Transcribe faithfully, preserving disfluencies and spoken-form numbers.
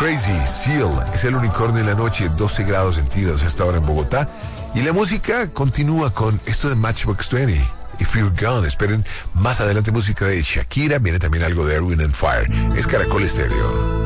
Crazy Seal es el unicornio de la noche, doce grados centígrados hasta ahora en Bogotá. Y la música continúa con esto de Matchbox veinte. If You're Gone. Esperen más adelante música de Shakira. Viene también algo de Erwin and Fire. Es Caracol Estéreo.